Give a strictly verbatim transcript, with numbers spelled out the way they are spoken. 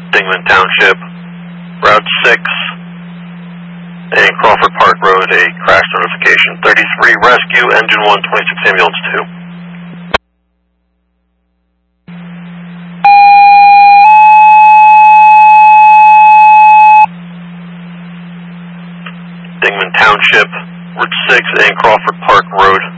Dingman Township, Route six, and Crawford Park Road, a crash notification. thirty-three rescue, engine one, twenty-six ambulance two. Dingman Township, Route six, and Crawford Park Road.